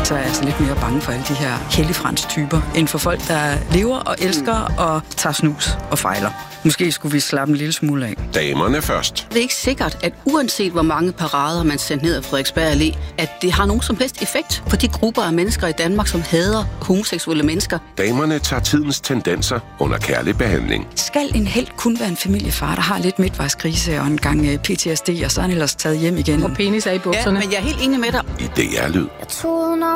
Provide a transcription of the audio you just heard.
så er jeg altså lidt mere bange for alle de her helligfrans-typer, end for folk, der lever og elsker og tager snus og fejler. Måske skulle vi slappe en lille smule af. Damerne først. Det er ikke sikkert, at uanset hvor mange parader man sender ned af Frederiksberg Allé, at det har nogen som helst effekt på de grupper af mennesker i Danmark, som hader homoseksuelle mennesker. Damerne tager tidens tendenser under kærlig behandling. Skal en helt kun være en familiefar, der har lidt midtvejskrise og en gang PTSD, og så er han ellers taget hjem igen? Og penis er i bukserne. Ja, men jeg er helt enig med dig. I DR-lyd.